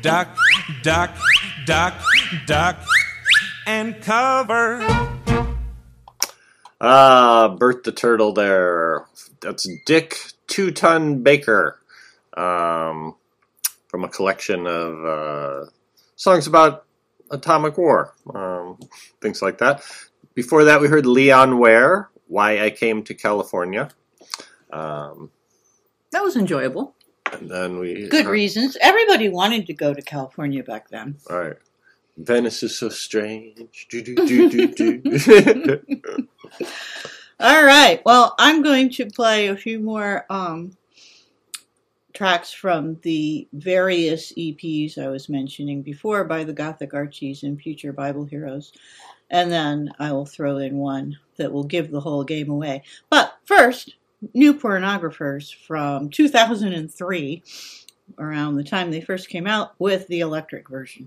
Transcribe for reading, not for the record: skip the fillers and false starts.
duck, duck, duck, duck, and cover. Bert the Turtle there. That's Dick Two-Ton Baker. From a collection of songs about atomic war. Things like that. Before that, we heard Leon Ware, Why I Came to California. That was enjoyable. And then we... Good reasons. Everybody wanted to go to California back then. All right. Venice is so strange. Do, do, do, do, do. All right. Well, I'm going to play a few more tracks from the various EPs I was mentioning before by the Gothic Archies and Future Bible Heroes. And then I will throw in one that will give the whole game away. But first, New Pornographers from 2003, around the time they first came out with the electric version.